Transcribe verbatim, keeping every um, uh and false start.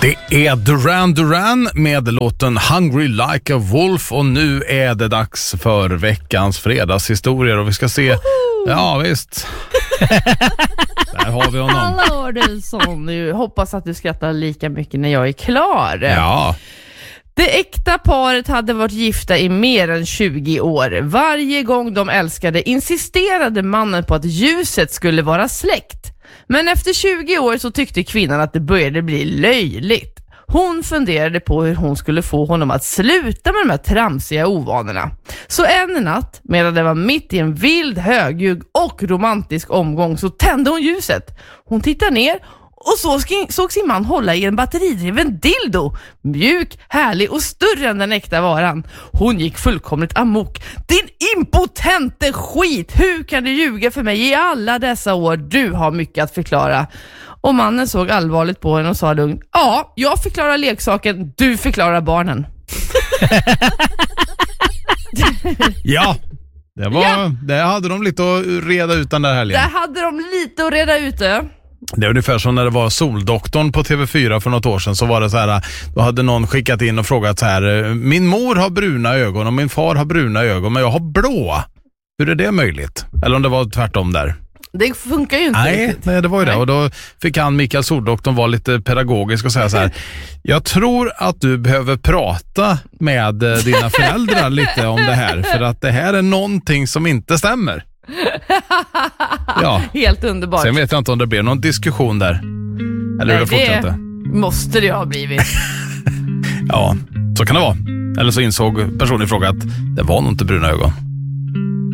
Det är Duran Duran med låten Hungry Like a Wolf och nu är det dags för veckans fredagshistorier och vi ska se, Woho! Ja visst, där har vi honom. Hallå du som nu, hoppas att du skrattar lika mycket när jag är klar. Ja. Det äkta paret hade varit gifta i mer än tjugo år. Varje gång de älskade insisterade mannen på att ljuset skulle vara släckt. Men efter tjugo år så tyckte kvinnan att det började bli löjligt. Hon funderade på hur hon skulle få honom att sluta med de här tramsiga ovanorna. Så en natt, medan det var mitt i en vild, högljudd och romantisk omgång, så tände hon ljuset. Hon tittade ner och så såg sin man hålla i en batteridriven dildo. Mjuk, härlig och större än den äkta varan. Hon gick fullkomligt amok. Din impotente skit! Hur kan du ljuga för mig i alla dessa år? Du har mycket att förklara. Och mannen såg allvarligt på henne och sa lugnt: ja, jag förklarar leksaken, du förklarar barnen. Ja, det var, ja. Det hade de lite att reda ut den där helgen. Där hade de lite att reda ut det. Det är ungefär som när det var Soldoktorn på T V fyra för något år sedan, så var det så här, då hade någon skickat in och frågat så här: min mor har bruna ögon och min far har bruna ögon men jag har blå. Hur är det möjligt? Eller om det var tvärtom där. Det funkar ju inte. Nej, nej det var ju nej. det. Och då fick han, Mikael Soldoktorn, vara lite pedagogisk och säga så här: jag tror att du behöver prata med dina föräldrar lite om det här, för att det här är någonting som inte stämmer. Ja. Helt underbart. Sen vet jag inte om det blir någon diskussion där. Eller hur det fortsatte. Måste det ha blivit. Ja, så kan det vara. Eller så insåg personen i fråga att det var nog inte bruna ögon.